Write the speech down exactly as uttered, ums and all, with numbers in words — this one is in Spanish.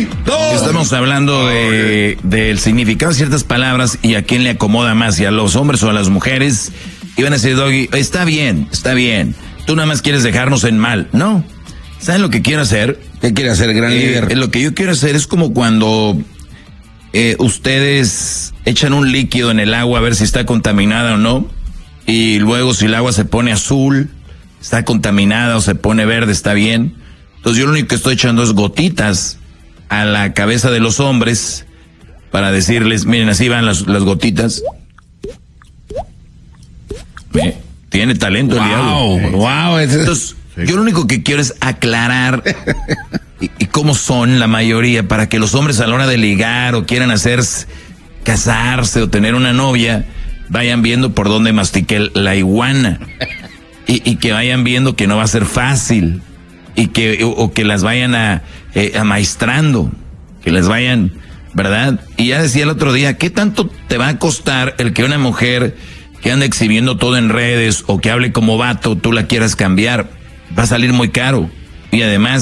¡Ay! ¡No! Estamos hablando de del significado de ciertas palabras y a quién le acomoda más, si a los hombres o a las mujeres. Iban a decir, Doggy, está bien, está bien. Tú nada más quieres dejarnos en mal. No. ¿Saben lo que quiero hacer? ¿Qué quiere hacer, gran Eh, líder? lo que yo quiero hacer es como cuando eh, ustedes echan un líquido en el agua a ver si está contaminada o no. Y luego si el agua se pone azul, está contaminada o se pone verde, está bien. Entonces yo lo único que estoy echando es gotitas a la cabeza de los hombres para decirles, miren, así van las, las gotitas. ¿Eh? Tiene talento el diablo. Wow, ese es... Entonces, yo lo único que quiero es aclarar y, y cómo son la mayoría para que los hombres a la hora de ligar o quieran hacer casarse o tener una novia vayan viendo por dónde mastiqué la iguana y, y que vayan viendo que no va a ser fácil y que o, o que las vayan a eh, amaestrando, que les vayan, ¿verdad? Y ya decía el otro día, ¿qué tanto te va a costar el que una mujer que anda exhibiendo todo en redes o que hable como vato, tú la quieras cambiar? Va a salir muy caro. Y además